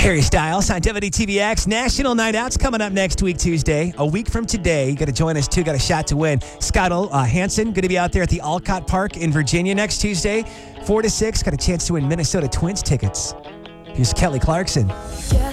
Harry Styles on WTVX. National Night Out's coming up next week, Tuesday. A week from today, you got to join us, too. Got a shot to win. Scott Hansen going to be out there at the Alcott Park in Virginia next Tuesday. 4 to 6, got a chance to win Minnesota Twins tickets. Here's Kelly Clarkson. Yeah.